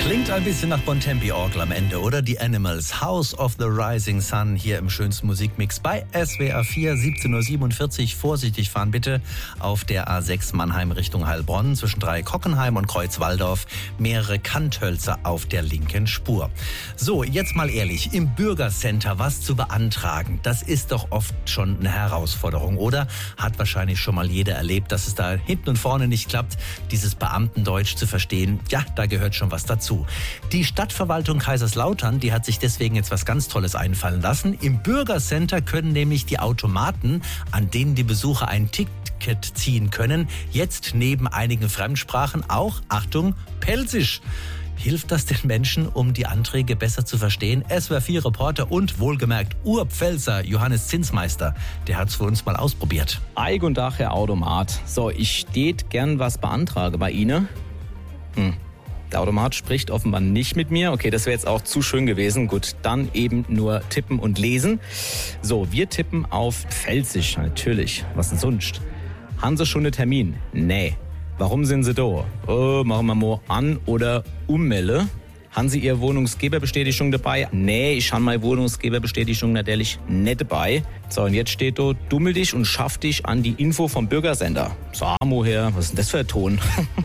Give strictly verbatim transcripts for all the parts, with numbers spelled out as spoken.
Klingt ein bisschen nach Bontempi-Orgel am Ende, oder? Die Animals, House of the Rising Sun, hier im schönsten Musikmix bei S W R vier, siebzehn Uhr siebenundvierzig. Vorsichtig fahren bitte auf der A sechs Mannheim Richtung Heilbronn zwischen Drei-Kockenheim und Kreuzwaldorf. Mehrere Kanthölzer auf der linken Spur. So, jetzt mal ehrlich, im Bürgercenter was zu beantragen, das ist doch oft schon eine Herausforderung, oder? Hat wahrscheinlich schon mal jeder erlebt, dass es da hinten und vorne nicht klappt, dieses Beamtendeutsch zu verstehen. Ja, da gehört schon was dazu. Die Stadtverwaltung Kaiserslautern, die hat sich deswegen jetzt was ganz Tolles einfallen lassen. Im Bürgercenter können nämlich die Automaten, an denen die Besucher ein Ticket ziehen können, jetzt neben einigen Fremdsprachen auch, Achtung, Pelzisch. Hilft das den Menschen, um die Anträge besser zu verstehen? S W R vier Reporter und wohlgemerkt Urpfälzer Johannes Zinsmeister, der hat es für uns mal ausprobiert. Eig und Dach, Herr Automat. So, ich steht gern was beantrage bei Ihnen. Hm. Der Automat spricht offenbar nicht mit mir. Okay, das wäre jetzt auch zu schön gewesen. Gut, dann eben nur tippen und lesen. So, wir tippen auf Pfälzisch, natürlich. Was denn sonst? Haben Sie schon einen Termin? Nee. Warum sind Sie da? Oh, machen wir mal an oder ummelde. Haben Sie Ihre Wohnungsgeberbestätigung dabei? Nee, ich habe meine Wohnungsgeberbestätigung natürlich nicht dabei. So, und jetzt steht da, dummel dich und schaff dich an die Info vom Bürgersender. Samo her, was ist denn das für ein Ton?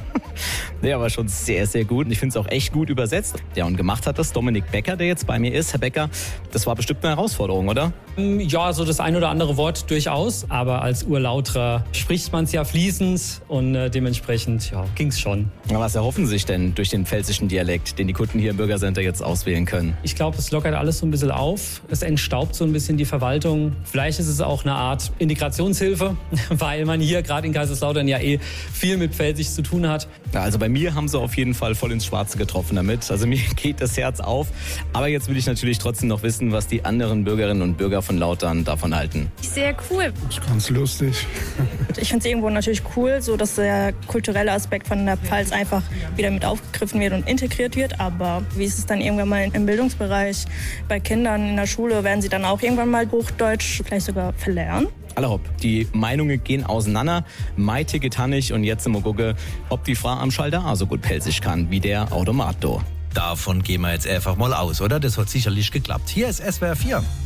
Der war schon sehr, sehr gut und ich finde es auch echt gut übersetzt. Ja, und gemacht hat das Dominik Becker, der jetzt bei mir ist. Herr Becker, das war bestimmt eine Herausforderung, oder? Ja, so das ein oder andere Wort durchaus. Aber als Urlauterer spricht man es ja fließend und äh, dementsprechend ja, ging es schon. Na, was erhoffen Sie sich denn durch den pfälzischen Dialekt, den die Kunden hier im Bürgercenter jetzt auswählen können? Ich glaube, es lockert alles so ein bisschen auf. Es entstaubt so ein bisschen die Verwaltung. Vielleicht ist es auch eine Art Integrationshilfe, weil man hier gerade in Kaiserslautern ja eh viel mit Pfälzisch zu tun hat. Ja, also bei mir haben sie auf jeden Fall voll ins Schwarze getroffen damit. Also mir geht das Herz auf. Aber jetzt will ich natürlich trotzdem noch wissen, was die anderen Bürgerinnen und Bürger von Lautern davon halten. Sehr cool. Das ist ganz lustig. Ich finde es irgendwo natürlich cool, so dass der kulturelle Aspekt von der Pfalz einfach wieder mit aufgegriffen wird und integriert wird. Aber wie ist es dann irgendwann mal im Bildungsbereich? Bei Kindern in der Schule werden sie dann auch irgendwann mal Hochdeutsch vielleicht sogar verlernen? Alle hopp, die Meinungen gehen auseinander. Mai Ticket han ich und jetzt im gucke, ob die Frau am Schalter auch so gut pelzig kann wie der Automat do. Davon gehen wir jetzt einfach mal aus, oder? Das hat sicherlich geklappt. Hier ist S W R vier.